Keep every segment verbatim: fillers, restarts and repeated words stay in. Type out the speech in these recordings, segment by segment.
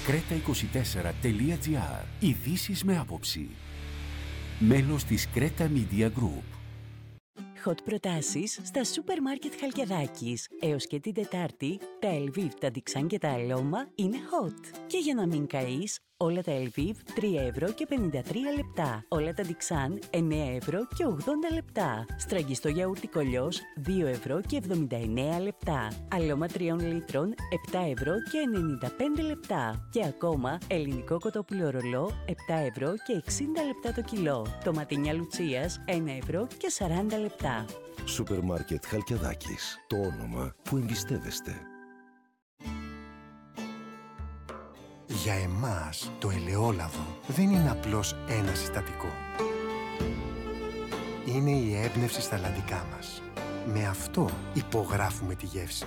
κρέτα είκοσι τέσσερα τελεία τζι άρ. Ειδήσεις με άποψη. Μέλος της Creta Media Group. Hot προτάσεις στα σούπερ μάρκετ Χαλκιδάκης. Έως και την Τετάρτη, τα Ελβίβ, τα Ντιξάν και τα Αλώμα είναι hot. Και για να μην καείς, όλα τα Ελβίβ τρία ευρώ και πενήντα τρία λεπτά. Όλα τα Ντιξάν εννέα ευρώ και ογδόντα λεπτά. Στραγγιστό γιαούρτι Κολιός δύο ευρώ και εβδομήντα εννέα λεπτά. Αλώμα τριών λίτρων επτά ευρώ και ενενήντα πέντε λεπτά. Και ακόμα ελληνικό κοτόπουλο ρολό επτά ευρώ και εξήντα λεπτά το κιλό. Τοματίνια Λουτσίας ένα ευρώ και σαράντα λεπτά. Σούπερ μάρκετ Χαλκιδάκης. Το όνομα που εμπιστεύεστε. Για εμάς το ελαιόλαδο δεν είναι απλώς ένα συστατικό. Είναι η έμπνευση στα λαδικά μας. Με αυτό υπογράφουμε τη γεύση.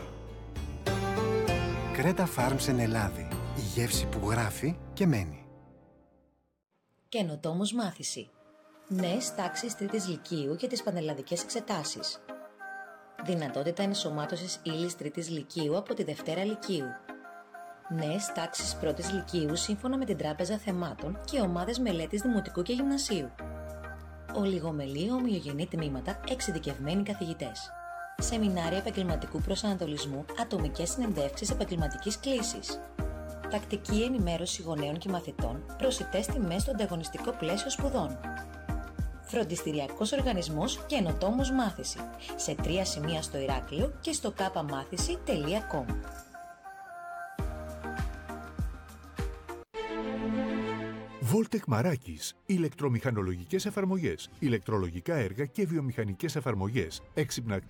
Creta Farms εν Ελλάδη. Η γεύση που γράφει και μένει. Καινοτόμος μάθηση. Νέες τάξεις τρίτης λυκείου για τις πανελλαδικές εξετάσεις. Δυνατότητα ενσωμάτωσης ύλης τρίτης λυκείου από τη Δευτέρα Λυκείου. Νέες τάξεις πρώτης λυκείου σύμφωνα με την Τράπεζα Θεμάτων και ομάδες μελέτης δημοτικού και γυμνασίου. Ολιγομελή ομοιογενή τμήματα, εξειδικευμένοι καθηγητές. Σεμινάρια επαγγελματικού προσανατολισμού, ατομικές συνεντεύξεις επαγγελματικής κλίσης. Τακτική ενημέρωση γονέων και μαθητών, προσιτές τιμές στο ανταγωνιστικό πλαίσιο σπουδών. Φροντιστηριακός οργανισμός Καινοτόμος Μάθηση. Σε τρία σημεία στο Ηράκλειο και στο καπαμάθηση τελεία κομ. Voltec Μαράκης. Ηλεκτρομηχανολογικές εφαρμογές, ηλεκτρολογικά έργα και βιομηχανικές εφαρμογές, έξυπνα